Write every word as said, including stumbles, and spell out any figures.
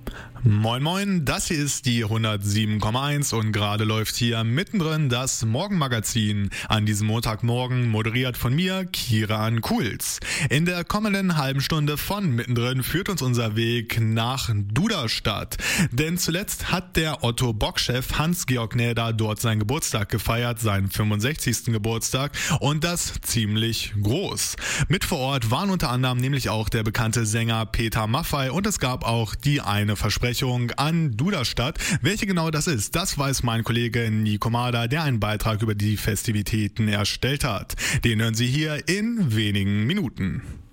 Moin moin, das hier ist die hundertsieben Komma eins und gerade läuft hier mittendrin das Morgenmagazin. An diesem Montagmorgen moderiert von mir Kiran Kulz. In der kommenden halben Stunde von mittendrin führt uns unser Weg nach Duderstadt. Denn zuletzt hat der Otto-Bock-Chef Hans-Georg Näder dort seinen Geburtstag gefeiert, seinen fünfundsechzigsten Geburtstag, und das ziemlich groß. Mit vor Ort waren unter anderem nämlich auch der bekannte Sänger Peter Maffay und es gab auch die eine Versprechung an Duderstadt. Welche genau das ist, das weiß mein Kollege Nico Mader, der einen Beitrag über die Festivitäten erstellt hat. Den hören Sie hier in wenigen Minuten.